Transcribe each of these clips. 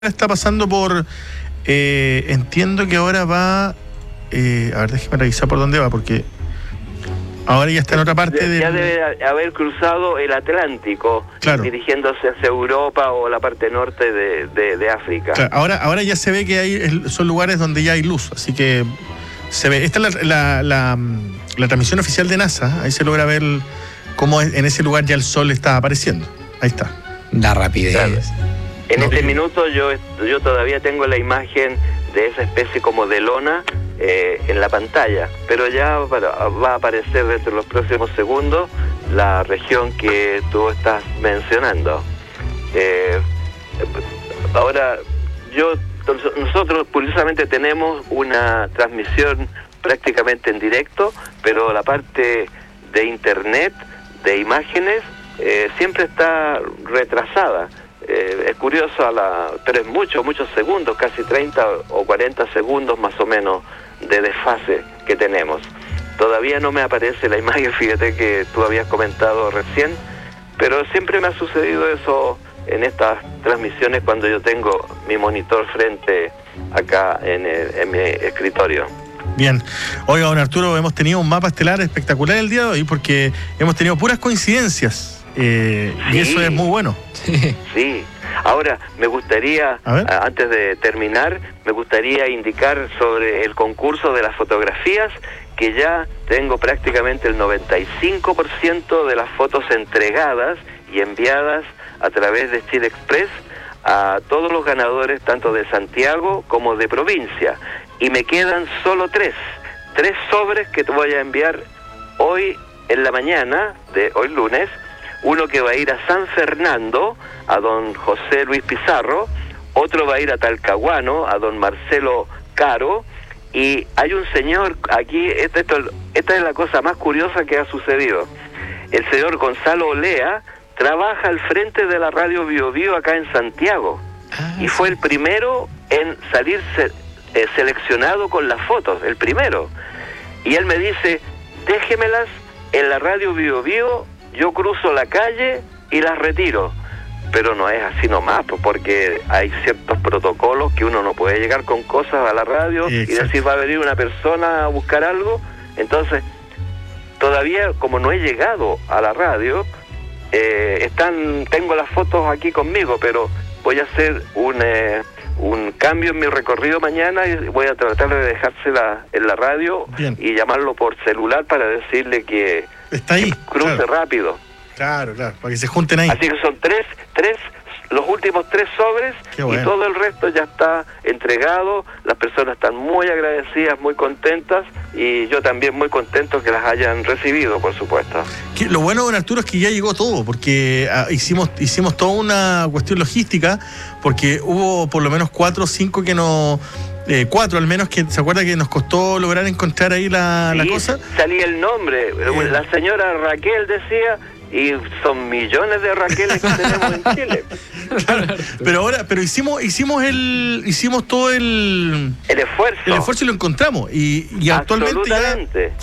está pasando por... entiendo que ahora va... a ver, déjeme revisar por dónde va, porque ahora ya está en otra parte de... Ya debe haber cruzado el Atlántico, claro, dirigiéndose hacia Europa o la parte norte de África. Claro, ahora ya se ve que son lugares donde ya hay luz, así que se ve. Esta es la transmisión oficial de NASA, ahí se logra ver cómo en ese lugar ya el sol está apareciendo. Ahí está. La rapidez. Claro. En este minuto yo todavía tengo la imagen de esa especie como de lona en la pantalla, pero ya va a aparecer dentro de los próximos segundos la región que tú estás mencionando. Ahora, nosotros curiosamente tenemos una transmisión prácticamente en directo, pero la parte de internet, de imágenes, siempre está retrasada. Es curioso, pero es muchos segundos, casi 30 o 40 segundos más o menos de desfase que tenemos. Todavía no me aparece la imagen, fíjate que tú habías comentado recién, pero siempre me ha sucedido eso en estas transmisiones cuando yo tengo mi monitor frente acá en mi escritorio. Bien. Oiga, don Arturo, hemos tenido un mapa estelar espectacular el día de hoy porque hemos tenido puras coincidencias. Sí. Y eso es muy bueno. Sí. Ahora, me gustaría, antes de terminar, me gustaría indicar sobre el concurso de las fotografías, que ya tengo prácticamente el 95% de las fotos entregadas y enviadas a través de Chile Express a todos los ganadores, tanto de Santiago como de provincia. Y me quedan solo tres sobres que te voy a enviar hoy en la mañana, de hoy lunes. Uno que va a ir a San Fernando, a don José Luis Pizarro. Otro va a ir a Talcahuano, a don Marcelo Caro. Y hay un señor aquí, esta es la cosa más curiosa que ha sucedido. El señor Gonzalo Olea trabaja al frente de la radio Bio Bio acá en Santiago. Y fue el primero en salir seleccionado con las fotos, el primero. Y él me dice, déjemelas en la radio Bio Bio, yo cruzo la calle y las retiro. Pero no es así nomás, porque hay ciertos protocolos que uno no puede llegar con cosas a la radio. Exacto. Y decir, va a venir una persona a buscar algo. Entonces, todavía como no he llegado a la radio, tengo las fotos aquí conmigo, pero voy a hacer un cambio en mi recorrido mañana y voy a tratar de dejársela en la radio. Bien. Y llamarlo por celular para decirle que está ahí, que cruce, claro, rápido. Claro, para que se junten ahí. Así que son los últimos 3 sobres. Bueno. Y todo el resto ya está entregado. Las personas están muy agradecidas, muy contentas, y yo también muy contento que las hayan recibido, por supuesto. Lo bueno, don Arturo, es que ya llegó todo, porque hicimos toda una cuestión logística, porque hubo por lo menos 4 o 5 que no... 4 al menos, que se acuerda que nos costó lograr encontrar ahí la cosa. Salía el nombre, la señora Raquel decía, y son millones de Raqueles que tenemos en Chile. Claro, pero hicimos todo el esfuerzo. El esfuerzo y lo encontramos. Y actualmente ya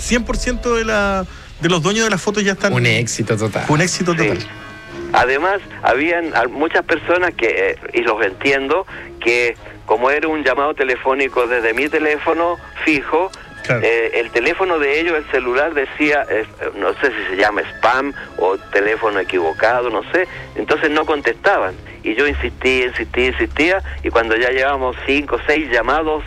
100% de los dueños de las fotos ya están. Un éxito total. Un éxito total. Sí. Además, habían muchas personas que, y los entiendo, que como era un llamado telefónico desde mi teléfono fijo, claro, el teléfono de ellos, el celular, decía, no sé si se llama spam o teléfono equivocado, no sé, entonces no contestaban. Y yo insistía, y cuando ya llevábamos 5 o 6 llamados,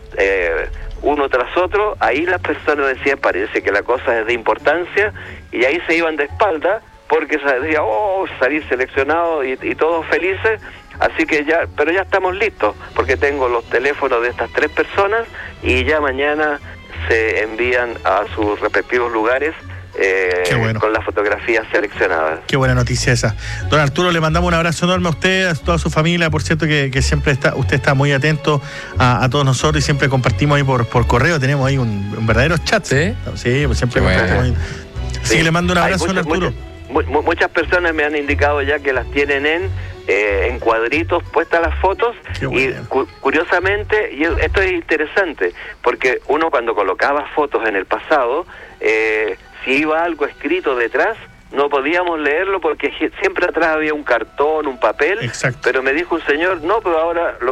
uno tras otro, ahí las personas decían, parece que la cosa es de importancia, y ahí se iban de espalda, porque se decía, salir seleccionado y todos felices. Así que pero ya estamos listos, porque tengo los teléfonos de estas 3 personas y ya mañana se envían a sus respectivos lugares bueno, con las fotografías seleccionadas. Qué buena noticia esa. Don Arturo, le mandamos un abrazo enorme a usted, a toda su familia. Por cierto que siempre usted está muy atento a todos nosotros, y siempre compartimos ahí por correo. Tenemos ahí un verdadero chat. Sí, pues siempre compartimos ahí. Así que le mando un abrazo, don Arturo. Muchas personas me han indicado ya que las tienen en cuadritos puestas las fotos. Y curiosamente, y esto es interesante, porque uno cuando colocaba fotos en el pasado, si iba algo escrito detrás, no podíamos leerlo porque siempre atrás había un cartón, un papel. Exacto. Pero me dijo un señor, no, pero ahora lo